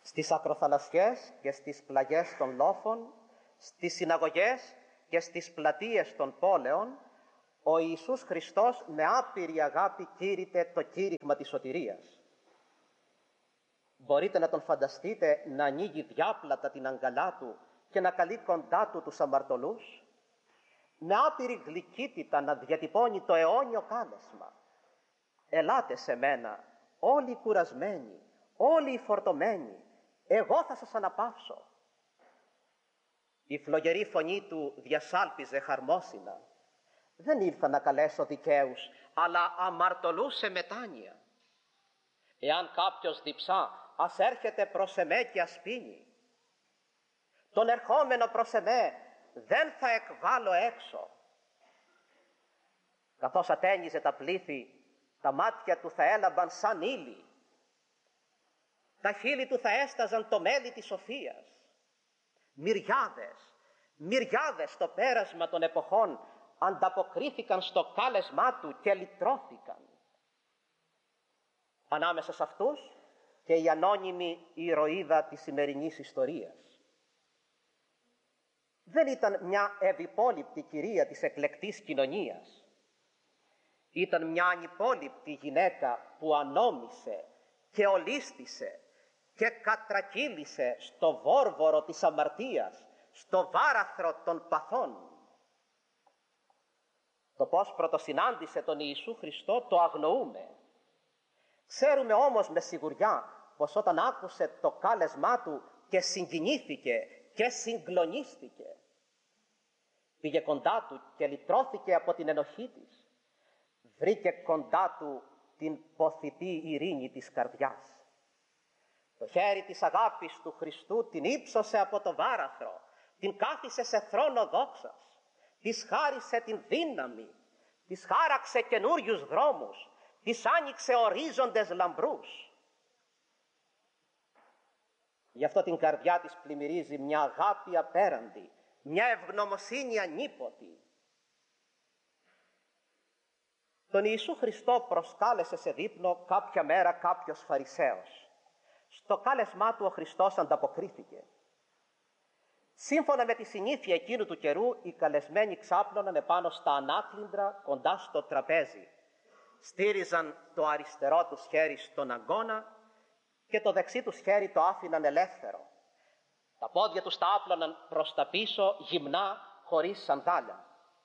στις ακροθαλασσιές και στις πλαγιές των λόφων, στις συναγωγές και στις πλατείες των πόλεων, ο Ιησούς Χριστός με άπειρη αγάπη κήρυτε το κήρυγμα της σωτηρίας. Μπορείτε να τον φανταστείτε να ανοίγει διάπλατα την αγκαλιά του και να καλεί κοντά του τους αμαρτωλούς, με άπειρη γλυκύτητα να διατυπώνει το αιώνιο κάλεσμα: «Ελάτε σε μένα, όλοι οι κουρασμένοι, όλοι οι φορτωμένοι, εγώ θα σας αναπαύσω». Η φλογερή φωνή του διασάλπιζε χαρμόσυνα: «Δεν ήρθα να καλέσω δικαίους, αλλά αμαρτωλούς σε μετάνοια. Εάν κάποιος διψά, ας έρχεται προς εμέ και ας πίνει. Τον ερχόμενο προς εμέ δεν θα εκβάλω έξω». Καθώς ατένιζε τα πλήθη, τα μάτια του θα έλαμπαν σαν ύλη, τα χείλη του θα έσταζαν το μέλι της σοφίας. Μυριάδες στο πέρασμα των εποχών ανταποκρίθηκαν στο κάλεσμά του και λυτρώθηκαν. Ανάμεσα σε αυτούς και η ανώνυμη ηρωίδα της σημερινής ιστορίας. Δεν ήταν μια ευυπόληπτη κυρία της εκλεκτής κοινωνίας. Ήταν μια ανυπόληπτη γυναίκα που ανώμησε και ολίσθησε και κατρακύλησε στο βόρβορο της αμαρτίας, στο βάραθρο των παθών. Το πώς πρωτοσυνάντησε τον Ιησού Χριστό το αγνοούμε. Ξέρουμε όμως με σιγουριά πως όταν άκουσε το κάλεσμά του και συγκινήθηκε και συγκλονίστηκε, πήγε κοντά του και λυτρώθηκε από την ενοχή της. Βρήκε κοντά του την ποθητή ειρήνη της καρδιάς. Το χέρι της αγάπης του Χριστού την ύψωσε από το βάραθρο, την κάθισε σε θρόνο δόξας, της χάρισε την δύναμη, της χάραξε καινούριους δρόμους, της άνοιξε ορίζοντες λαμπρούς. Γι' αυτό την καρδιά της πλημμυρίζει μια αγάπη απέραντη, μια ευγνωμοσύνη ανίποτη. Τον Ιησού Χριστό προσκάλεσε σε δείπνο κάποια μέρα κάποιος Φαρισαίος. Στο κάλεσμά του ο Χριστός ανταποκρίθηκε. Σύμφωνα με τη συνήθεια εκείνου του καιρού, οι καλεσμένοι ξάπλωναν επάνω στα ανάκλυντρα κοντά στο τραπέζι. Στήριζαν το αριστερό τους χέρι στον αγκώνα και το δεξί τους χέρι το άφηναν ελεύθερο. Τα πόδια τους τα άπλωναν προς τα πίσω, γυμνά, χωρίς σανδάλια.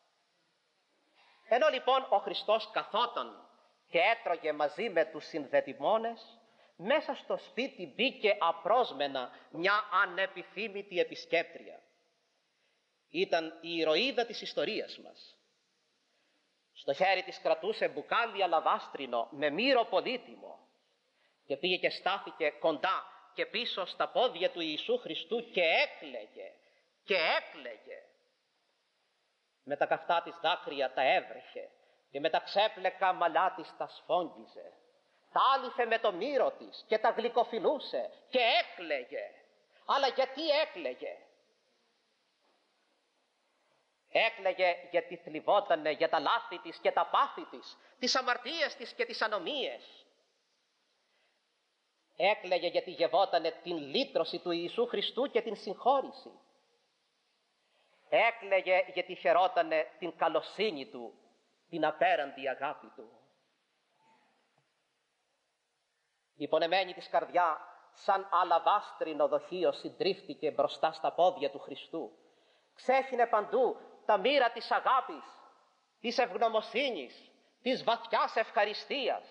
Ενώ λοιπόν ο Χριστός καθόταν και έτρωγε μαζί με τους συνδετημόνες, μέσα στο σπίτι μπήκε απρόσμενα μια ανεπιθύμητη επισκέπτρια. Ήταν η ηρωίδα της ιστορίας μας. Στο χέρι της κρατούσε μπουκάλι αλαβάστρινο με μύρο πολύτιμο και πήγε και στάθηκε κοντά και πίσω στα πόδια του Ιησού Χριστού και έκλαιγε. Με τα καυτά της δάκρυα τα έβρεχε και με τα ξέπλεκα μαλλιά της τα σφόγγιζε. Τα άλυφε με το μύρο της και τα γλυκοφιλούσε και έκλαιγε. Αλλά γιατί έκλαιγε? Έκλαιγε γιατί θλιβότανε για τα λάθη της και τα πάθη της, τις αμαρτίες της και τις ανομίες. Έκλαιγε γιατί γευότανε την λύτρωση του Ιησού Χριστού και την συγχώρηση. Έκλαιγε γιατί χαιρότανε την καλοσύνη του, την απέραντη αγάπη του. Η πονεμένη της καρδιά σαν αλαβάστρινο δοχείο συντρίφτηκε μπροστά στα πόδια του Χριστού. Ξέχυνε παντού τα μοίρα της αγάπης, της ευγνωμοσύνης, της βαθιάς ευχαριστίας.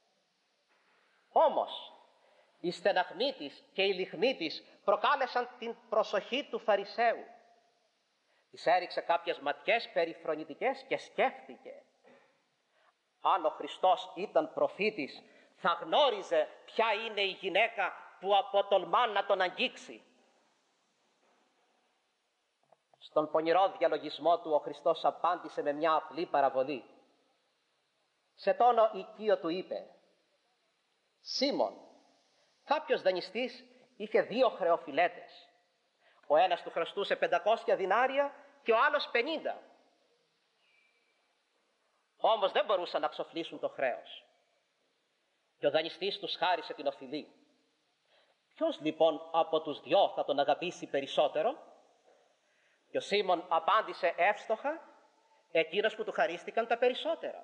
Όμως η στεναχμή της και η λιχνή της προκάλεσαν την προσοχή του Φαρισαίου. Της έριξε κάποιες ματιές περιφρονητικές και σκέφτηκε. Αν ο Χριστός ήταν προφήτης, θα γνώριζε ποια είναι η γυναίκα που αποτολμά να τον αγγίξει. Στον πονηρό διαλογισμό του ο Χριστός απάντησε με μια απλή παραβολή. Σε τόνο οικείο του είπε: «Σίμων, κάποιος δανειστής είχε 2 χρεοφιλέτες. Ο ένας του χρωστούσε 500 δινάρια και ο άλλος 50. Όμως δεν μπορούσαν να ξοφλήσουν το χρέος. Και ο δανειστής τους χάρισε την οφειλή. Ποιος λοιπόν από τους δυο θα τον αγαπήσει περισσότερο? Και ο Σίμων απάντησε εύστοχα, εκείνος που του χαρίστηκαν τα περισσότερα.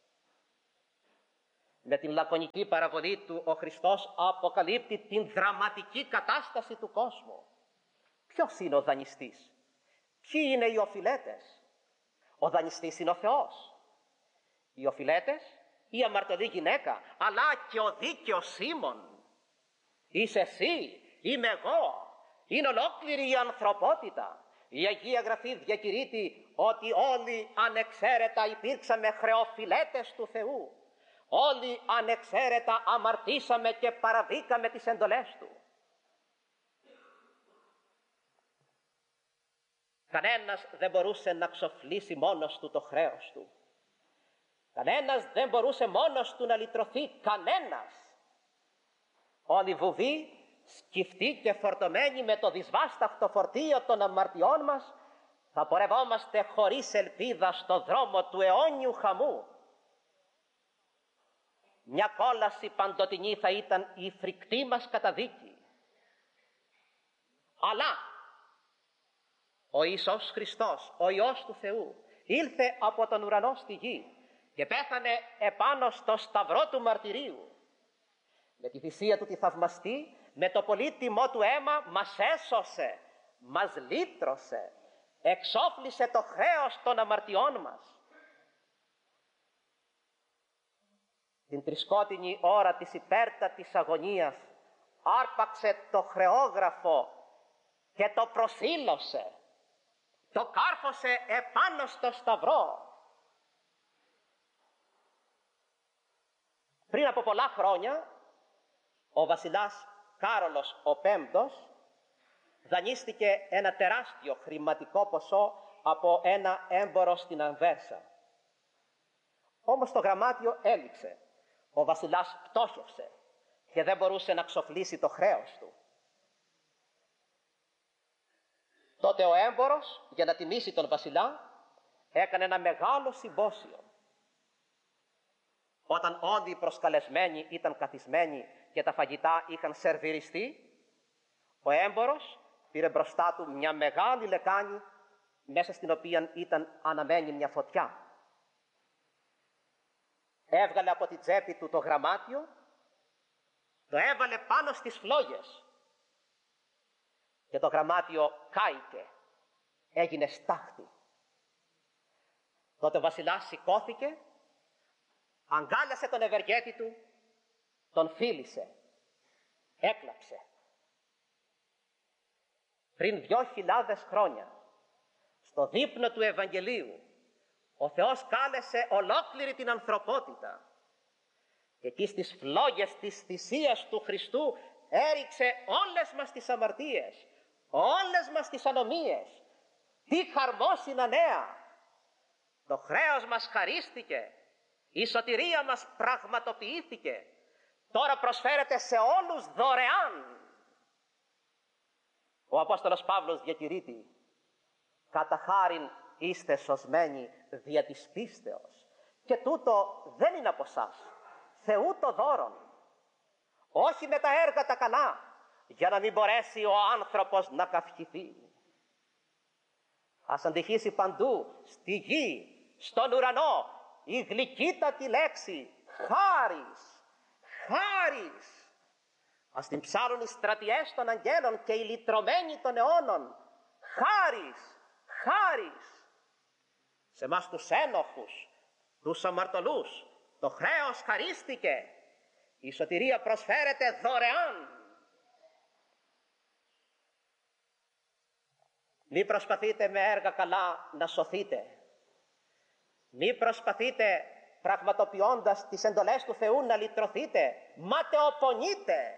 Με την λακωνική παραβολή του ο Χριστός αποκαλύπτει την δραματική κατάσταση του κόσμου. Ποιος είναι ο δανειστής? Ποιοι είναι οι οφειλέτες? Ο δανειστής είναι ο Θεός. Οι οφειλέτες, η αμαρτωλή γυναίκα, αλλά και ο δίκαιος Σίμων. Είσαι εσύ, είμαι εγώ, είναι ολόκληρη η ανθρωπότητα. Η Αγία Γραφή διακηρύττει ότι όλοι ανεξαίρετα υπήρξαμε χρεοφιλέτες του Θεού. Όλοι ανεξαίρετα αμαρτήσαμε και παραβήκαμε τις εντολές Του. Κανένας δεν μπορούσε να ξοφλήσει μόνος του το χρέος του. Κανένας δεν μπορούσε μόνος του να λυτρωθεί. Κανένας. Όλοι βουβοί, σκυφτοί και φορτωμένοι με το δυσβάσταχτο φορτίο των αμαρτιών μας, θα πορευόμαστε χωρίς ελπίδα στο δρόμο του αιώνιου χαμού. Μια κόλαση παντοτινή θα ήταν η φρικτή μας καταδίκη. Αλλά ο Ιησούς Χριστός, ο Υιός του Θεού, ήλθε από τον ουρανό στη γη και πέθανε επάνω στο σταυρό του μαρτυρίου. Με τη θυσία του τη θαυμαστή, με το πολύτιμό του αίμα μας έσωσε, μας λύτρωσε, εξόφλησε το χρέος των αμαρτιών μας. Την τρισκότεινη ώρα της υπέρτατης αγωνίας άρπαξε το χρεόγραφο και το προσήλωσε, το κάρφωσε επάνω στο σταυρό. Πριν από πολλά χρόνια, ο βασιλιάς Κάρολος ο Πέμπτος δανείστηκε ένα τεράστιο χρηματικό ποσό από ένα έμπορο στην Ανβέρσα. Όμως το γραμμάτιο έληξε. Ο βασιλιάς πτώχευσε και δεν μπορούσε να ξοφλήσει το χρέος του. Τότε ο έμπορος, για να τιμήσει τον βασιλιά, έκανε ένα μεγάλο συμπόσιο. Όταν όλοι οι προσκαλεσμένοι ήταν καθισμένοι και τα φαγητά είχαν σερβιριστεί, ο έμπορος πήρε μπροστά του μια μεγάλη λεκάνη, μέσα στην οποία ήταν αναμένη μια φωτιά. Έβγαλε από την τσέπη του το γραμμάτιο, το έβαλε πάνω στις φλόγες και το γραμμάτιο κάηκε, έγινε στάχτη. Τότε ο βασιλιάς σηκώθηκε, αγκάλιασε τον ευεργέτη του, τον φίλησε, έκλαψε. Πριν 2.000 χρόνια, στο δείπνο του Ευαγγελίου, ο Θεός κάλεσε ολόκληρη την ανθρωπότητα και εκεί στις φλόγες της θυσίας του Χριστού έριξε όλες μας τις αμαρτίες, όλες μας τις ανομίες. Τι χαρμόσυνα νέα! Το χρέος μας χαρίστηκε, η σωτηρία μας πραγματοποιήθηκε, τώρα προσφέρεται σε όλους δωρεάν. Ο Απόστολος Παύλος διακηρύττει, κατά χάριν είστε σωσμένοι δια της πίστεως, και τούτο δεν είναι από εσάς, Θεού το δώρον, όχι με τα έργα τα καλά, για να μην μπορέσει ο άνθρωπος να καυχηθεί. Ας αντυχήσει παντού, στη γη, στον ουρανό, η γλυκύτατη λέξη χάρις, χάρις. Ας την ψάλουν οι στρατιές των αγγέλων και οι λυτρωμένοι των αιώνων, χάρις, χάρις. Σε εμάς τους ένοχους, τους αμαρτωλούς, το χρέος χαρίστηκε, η σωτηρία προσφέρεται δωρεάν. Μη προσπαθείτε με έργα καλά να σωθείτε. Μη προσπαθείτε πραγματοποιώντας τις εντολές του Θεού να λυτρωθείτε. Ματαιοπονείτε.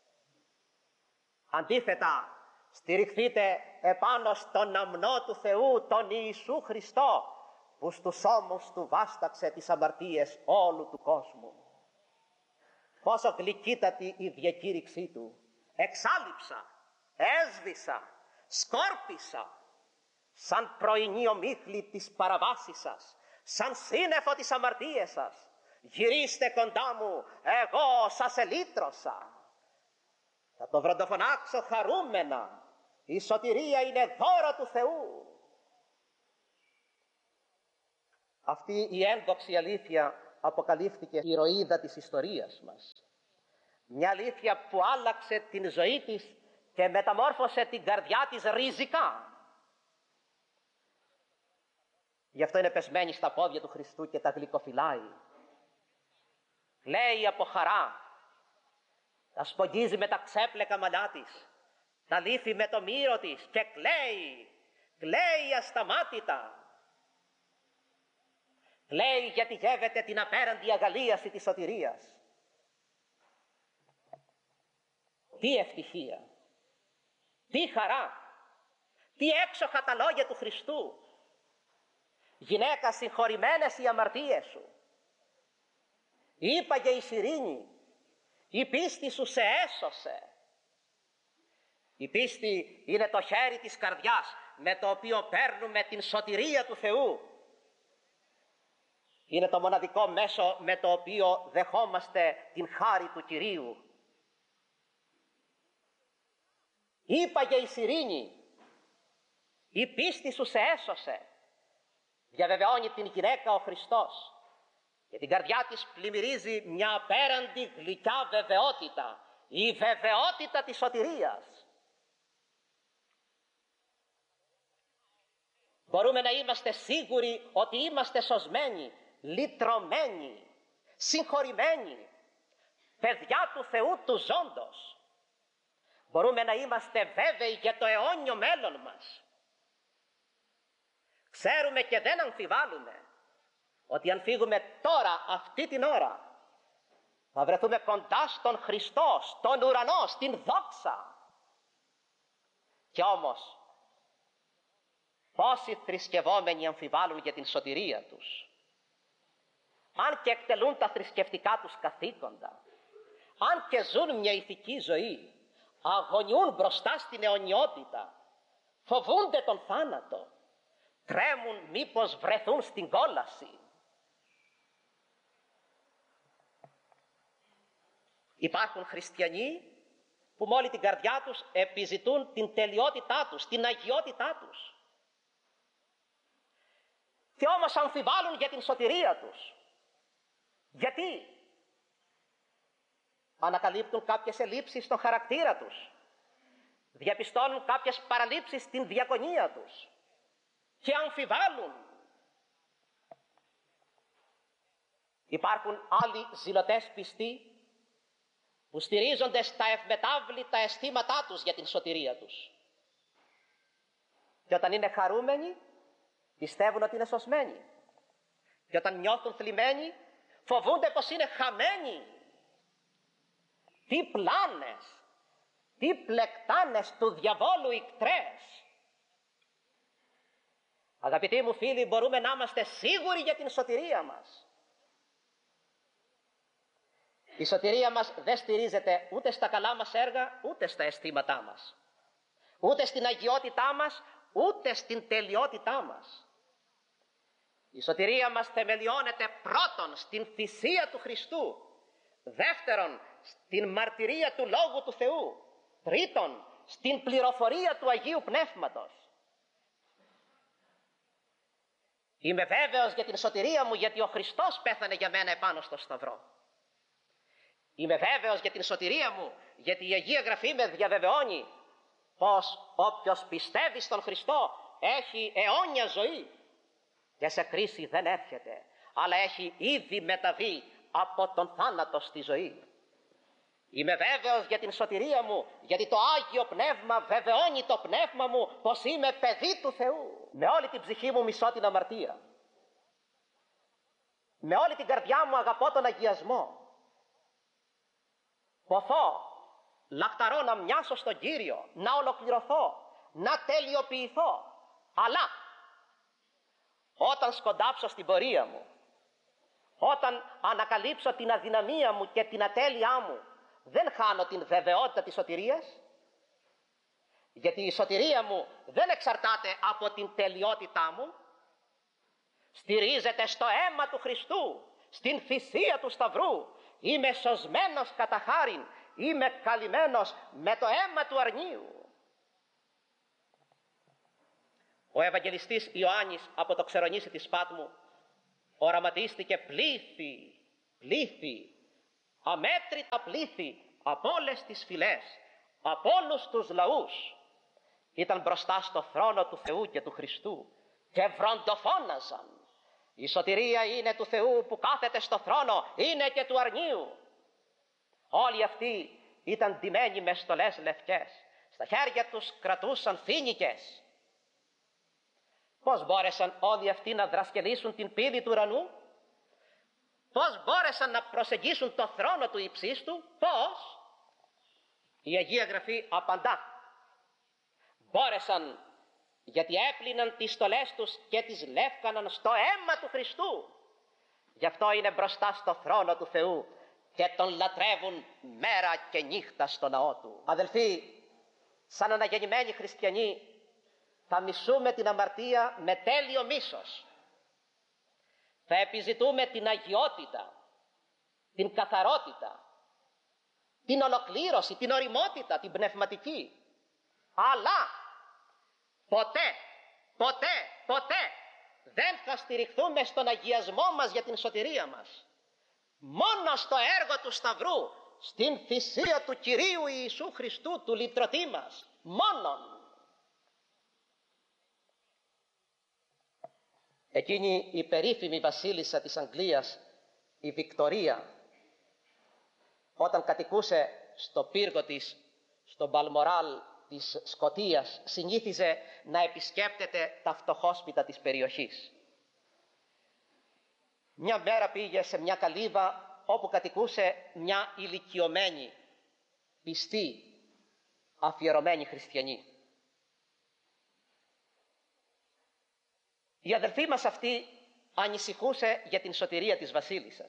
Αντίθετα, στηριχθείτε επάνω στον αμνό του Θεού, τον Ιησού Χριστό, που στους ώμους του βάσταξε τις αμαρτίες όλου του κόσμου. Πόσο γλυκύτατη η διακήρυξή του. Εξάλειψα, έσβησα, σκόρπισα, σαν πρωινή ομίχλη της παραβάσης σας, σαν σύννεφο της αμαρτίες σας. Γυρίστε κοντά μου, εγώ σας ελύτρωσα. Θα το βροντοφωνάξω χαρούμενα. Η σωτηρία είναι δώρο του Θεού. Αυτή η ένδοξη αλήθεια αποκαλύφθηκε η ηρωίδα της ιστορίας μας. Μια αλήθεια που άλλαξε την ζωή της και μεταμόρφωσε την καρδιά της ριζικά. Γι' αυτό είναι πεσμένη στα πόδια του Χριστού και τα γλυκοφυλάει. Λέει από χαρά, τα σπογγίζει με τα ξέπλεκα μαλλιά της, τα λύφει με το μύρο της και κλαίει ασταμάτητα. Κλαίει γιατί γεύεται την απέραντη αγαλίαση της σωτηρίας. Τι ευτυχία, τι χαρά, τι έξοχα τα λόγια του Χριστού. Γυναίκα, συγχωρημένες οι αμαρτίες σου. Είπαγε η Σιρήνη, η πίστη σου σε έσωσε. Η πίστη είναι το χέρι της καρδιάς με το οποίο παίρνουμε την σωτηρία του Θεού. Είναι το μοναδικό μέσο με το οποίο δεχόμαστε την χάρη του Κυρίου. Είπαγε η Σιρήνη, η πίστη σου σε έσωσε. Διαβεβαιώνει την γυναίκα ο Χριστός και την καρδιά της πλημμυρίζει μια απέραντη γλυκιά βεβαιότητα, η βεβαιότητα της σωτηρίας. Μπορούμε να είμαστε σίγουροι ότι είμαστε σωσμένοι, λυτρωμένοι, συγχωρημένοι, παιδιά του Θεού του ζώντος. Μπορούμε να είμαστε βέβαιοι για το αιώνιο μέλλον μας. Ξέρουμε και δεν αμφιβάλλουμε ότι αν φύγουμε τώρα, αυτή την ώρα, θα βρεθούμε κοντά στον Χριστό, στον ουρανό, στην δόξα. Κι όμως, πόσοι θρησκευόμενοι αμφιβάλλουν για την σωτηρία τους, αν και εκτελούν τα θρησκευτικά τους καθήκοντα, αν και ζουν μια ηθική ζωή, αγωνιούν μπροστά στην αιωνιότητα, φοβούνται τον θάνατο, τρέμουν μήπως βρεθούν στην κόλαση. Υπάρχουν χριστιανοί που με όλη την καρδιά τους επιζητούν την τελειότητά τους, την αγιότητά τους. Και όμως αμφιβάλλουν για την σωτηρία τους. Γιατί? Ανακαλύπτουν κάποιες ελλείψεις στον χαρακτήρα τους. Διαπιστώνουν κάποιες παραλήψεις στην διακονία τους. Και αμφιβάλλουν. Υπάρχουν άλλοι ζηλωτές πιστοί που στηρίζονται στα ευμετάβλητα αισθήματά τους για την σωτηρία τους. Και όταν είναι χαρούμενοι, πιστεύουν ότι είναι σωσμένοι. Και όταν νιώθουν θλιμμένοι, φοβούνται πως είναι χαμένοι. Τι πλάνες, τι πλεκτάνες του διαβόλου ικτρές. Αγαπητοί μου φίλοι, μπορούμε να είμαστε σίγουροι για την σωτηρία μας. Η σωτηρία μας δεν στηρίζεται ούτε στα καλά μας έργα, ούτε στα αισθήματά μας. Ούτε στην αγιότητά μας, ούτε στην τελειότητά μας. Η σωτηρία μας θεμελιώνεται πρώτον στην θυσία του Χριστού, δεύτερον στην μαρτυρία του Λόγου του Θεού, τρίτον στην πληροφορία του Αγίου Πνεύματος. Είμαι βέβαιος για την σωτηρία μου γιατί ο Χριστός πέθανε για μένα επάνω στο Σταυρό. Είμαι βέβαιος για την σωτηρία μου γιατί η Αγία Γραφή με διαβεβαιώνει πως όποιος πιστεύει στον Χριστό έχει αιώνια ζωή και σε κρίση δεν έρχεται, αλλά έχει ήδη μεταβεί από τον θάνατο στη ζωή. Είμαι βέβαιος για την σωτηρία μου γιατί το Άγιο Πνεύμα βεβαιώνει το πνεύμα μου πως είμαι παιδί του Θεού. Με όλη την ψυχή μου μισώ την αμαρτία. Με όλη την καρδιά μου αγαπώ τον αγιασμό. Ποθώ, λαχταρώ να μοιάσω στον Κύριο, να ολοκληρωθώ, να τελειοποιηθώ. Αλλά όταν σκοντάψω στην πορεία μου, όταν ανακαλύψω την αδυναμία μου και την ατέλειά μου, δεν χάνω την βεβαιότητα της σωτηρίας, γιατί η σωτηρία μου δεν εξαρτάται από την τελειότητά μου, στηρίζεται στο αίμα του Χριστού, στην θυσία του Σταυρού. Είμαι σωσμένος κατά χάριν είμαι καλυμμένος με το αίμα του αρνίου. Ο Ευαγγελιστής Ιωάννης από το Ξερονήσι της Πάτμου οραματίστηκε πλήθη, αμέτρητα πλήθη από όλες τις φυλές, από όλους τους λαούς. Ήταν μπροστά στο θρόνο του Θεού και του Χριστού και βροντοφώναζαν: η σωτηρία είναι του Θεού που κάθεται στο θρόνο, είναι και του αρνίου. Όλοι αυτοί ήταν ντυμένοι με στολές λευκές, στα χέρια τους κρατούσαν φοίνικες. Πώς μπόρεσαν όλοι αυτοί να δρασκελίσουν την πύλη του ουρανού? Πώς μπόρεσαν να προσεγγίσουν το θρόνο του υψίστου? Πώς? Η Αγία Γραφή απαντά: μπόρεσαν γιατί έπλυναν τις στολές τους και τις λεύκαναν στο αίμα του Χριστού. Γι' αυτό είναι μπροστά στο θρόνο του Θεού και τον λατρεύουν μέρα και νύχτα στο ναό του. Αδελφοί, σαν αναγεννημένοι χριστιανοί, θα μισούμε την αμαρτία με τέλειο μίσος. Θα επιζητούμε την αγιότητα, την καθαρότητα, την ολοκλήρωση, την ωριμότητα, την πνευματική. Αλλά ποτέ δεν θα στηριχθούμε στον αγιασμό μας για την σωτηρία μας. Μόνο στο έργο του Σταυρού, στην θυσία του Κυρίου Ιησού Χριστού, του λυτρωτή μας. Μόνον. Εκείνη η περίφημη βασίλισσα της Αγγλίας, η Βικτωρία, όταν κατοικούσε στο πύργο της, στο Μπαλμοράλ της Σκωτίας, συνήθιζε να επισκέπτεται τα φτωχόσπιτα της περιοχής. Μια μέρα πήγε σε μια καλύβα όπου κατοικούσε μια ηλικιωμένη, πιστή, αφιερωμένη χριστιανή. Η αδελφή μας αυτή ανησυχούσε για την σωτηρία της βασίλισσας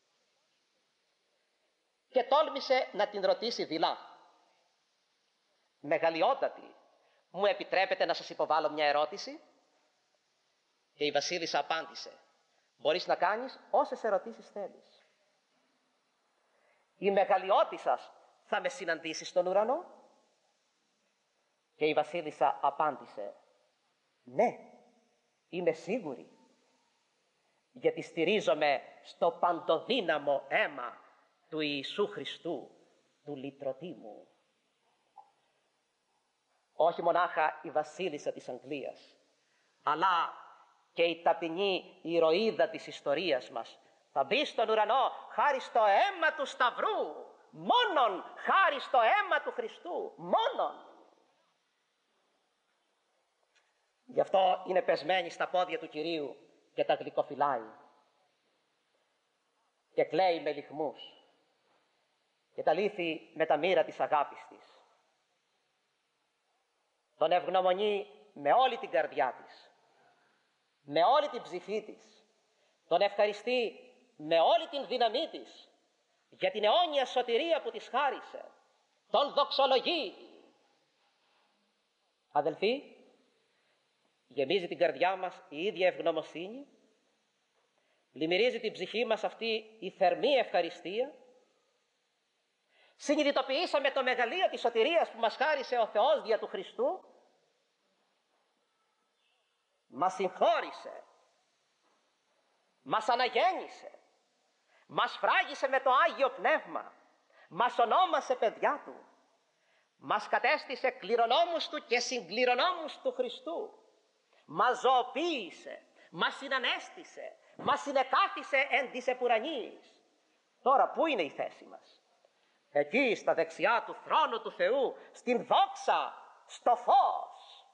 και τόλμησε να την ρωτήσει δειλά: «Μεγαλειότατη, μου επιτρέπετε να σας υποβάλω μια ερώτηση?» Και η βασίλισσα απάντησε: «Μπορείς να κάνεις όσες ερωτήσεις θέλεις». «Η μεγαλειώτη σας θα με συναντήσει στον ουρανό?» Και η βασίλισσα απάντησε: «Ναι, είμαι σίγουρη, γιατί στηρίζομαι στο παντοδύναμο αίμα του Ιησού Χριστού, του λυτρωτή μου». Όχι μονάχα η βασίλισσα της Αγγλίας, αλλά και η ταπεινή ηρωίδα της ιστορίας μας θα μπει στον ουρανό χάρη στο αίμα του Σταυρού. Μόνον χάρη στο αίμα του Χριστού. Μόνον. Γι' αυτό είναι πεσμένη στα πόδια του Κυρίου και τα γλυκοφυλάει και κλαίει με λυγμούς και τα λύθει με τα μοίρα της αγάπης της. Τον ευγνωμονεί με όλη την καρδιά της, με όλη την ψυχή της. Τον ευχαριστεί με όλη την δύναμή της για την αιώνια σωτηρία που της χάρισε. Τον δοξολογεί. Αδελφοί, γεμίζει την καρδιά μας η ίδια ευγνωμοσύνη, πλημμυρίζει την ψυχή μας αυτή η θερμή ευχαριστία. Συνειδητοποιήσαμε το μεγαλείο της σωτηρίας που μας χάρισε ο Θεός δια του Χριστού. Μας συγχώρησε, μας αναγέννησε, μας φράγισε με το Άγιο Πνεύμα, μας ονόμασε παιδιά Του, μας κατέστησε κληρονόμους Του και συγκληρονόμους του Χριστού, μας ζωοποίησε, μας συνανέστησε, μας συνεκάθισε εν της επουρανίης. Τώρα πού είναι η θέση μας? Εκεί στα δεξιά του θρόνου του Θεού, στην δόξα, στο φως.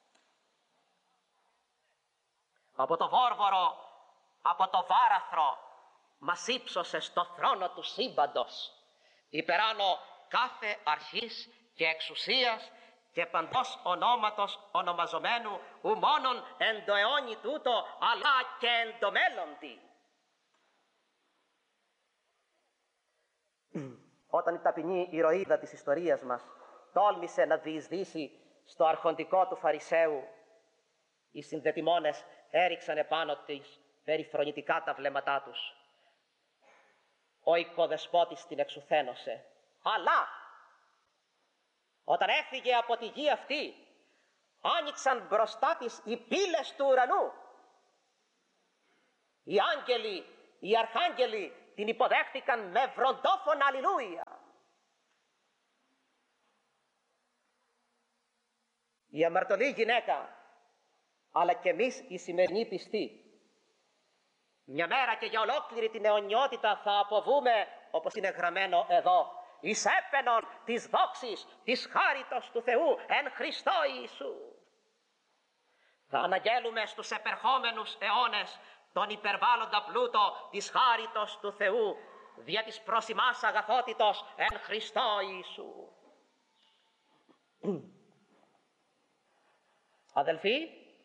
Από το βόρβορο, από το βάραθρο μας ύψωσε στο θρόνο του σύμπαντος, υπεράνω κάθε αρχής και εξουσίας και παντός ονόματος ονομαζομένου ου μόνον εν το αιώνι τούτο, αλλά και εν το μέλλοντι. Όταν η ταπεινή ηρωίδα της ιστορίας μας τόλμησε να διεισδύσει στο αρχοντικό του Φαρισαίου, οι συνδετημόνες έριξαν επάνω της περιφρονητικά τα βλέμματά τους. Ο οικοδεσπότης την εξουθένωσε. Αλλά όταν έφυγε από τη γη αυτή, άνοιξαν μπροστά της οι πύλες του ουρανού. Οι άγγελοι, οι αρχάγγελοι την υποδέχτηκαν με βροντόφωνα αλληλούια. Η αμαρτωλή γυναίκα, αλλά και εμείς οι σημερινοί πιστοί, μια μέρα και για ολόκληρη την αιωνιότητα θα αποβούμε, όπως είναι γραμμένο εδώ, εις έπαινον της δόξης, της χάριτος του Θεού εν Χριστώ Ιησού. Θα αναγγέλουμε στους επερχόμενους αιώνες τον υπερβάλλοντα πλούτο της χάριτος του Θεού δια της προς ημάς αγαθότητος εν Χριστώ Ιησού. Αδελφοί,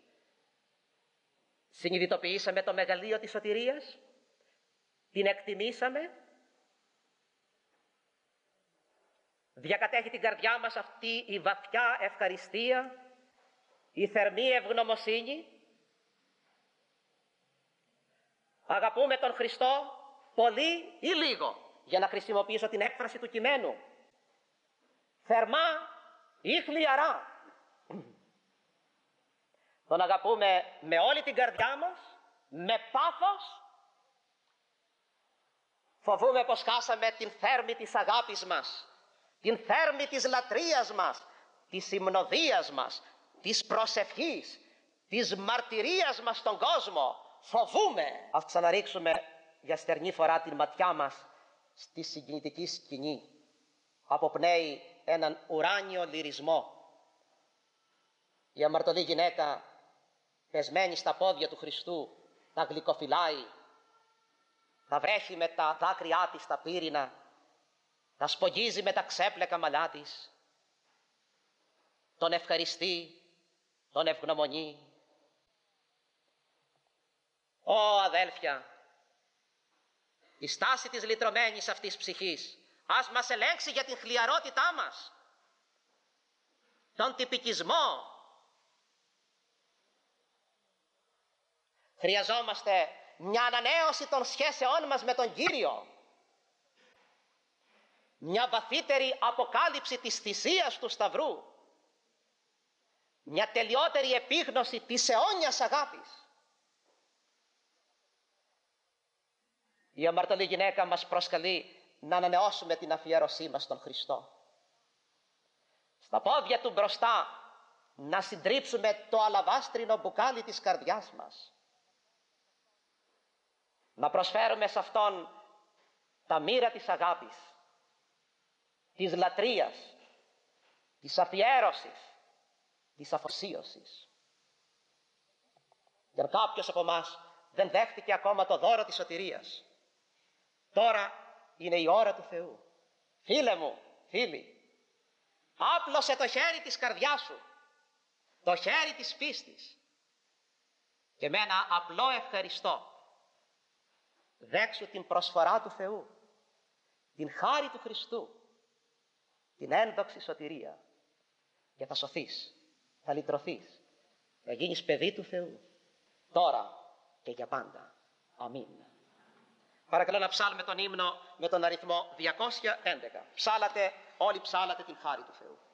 συνειδητοποιήσαμε το μεγαλείο της σωτηρίας, την εκτιμήσαμε, διακατέχει την καρδιά μας αυτή η βαθιά ευχαριστία, η θερμή ευγνωμοσύνη. Αγαπούμε τον Χριστό πολύ ή λίγο, για να χρησιμοποιήσω την έκφραση του κειμένου, θερμά ή χλιαρά. Τον αγαπούμε με όλη την καρδιά μας, με πάθος. Φοβούμε πως χάσαμε την θέρμη της αγάπης μας, την θέρμη της λατρείας μας, της υμνοδίας μας, της προσευχής, της μαρτυρίας μας στον κόσμο. Φοβούμε. Ας ξαναρίξουμε για στερνή φορά την ματιά μας στη συγκινητική σκηνή. Αποπνέει έναν ουράνιο λυρισμό. Η αμαρτωλή γυναίκα, πεσμένη στα πόδια του Χριστού, τα γλυκοφυλάει, τα βρέχει με τα δάκρυά της τα πύρινα, τα σπογγίζει με τα ξέπλεκα μαλλιά της, τον ευχαριστεί, τον ευγνωμονεί. Ω αδέλφια, η στάση της λυτρωμένης αυτής ψυχής ας μας ελέγξει για την χλιαρότητά μας, τον τυπικισμό. Χρειαζόμαστε μια ανανέωση των σχέσεών μας με τον Κύριο, μια βαθύτερη αποκάλυψη της θυσίας του Σταυρού, μια τελειότερη επίγνωση της αιώνιας αγάπης. Η αμαρτωλή γυναίκα μας προσκαλεί να ανανεώσουμε την αφιέρωσή μας στον Χριστό. Στα πόδια του μπροστά να συντρίψουμε το αλαβάστρινο μπουκάλι της καρδιάς μας. Να προσφέρουμε σε Αυτόν τα μοίρα της αγάπης, της λατρείας, της αφιέρωσης, της αφοσίωσης. Για κάποιος από εμάς δεν δέχτηκε ακόμα το δώρο της σωτηρίας, τώρα είναι η ώρα του Θεού. Φίλε μου, φίλοι, άπλωσε το χέρι της καρδιάς σου, το χέρι της πίστης, και με ένα απλό ευχαριστώ δέξου την προσφορά του Θεού, την χάρη του Χριστού, την ένδοξη σωτηρία, και θα σωθείς, θα λυτρωθείς, θα γίνεις παιδί του Θεού, τώρα και για πάντα. Αμήν. Παρακαλώ να ψάλουμε τον ύμνο με τον αριθμό 211. Όλοι ψάλατε την χάρη του Θεού.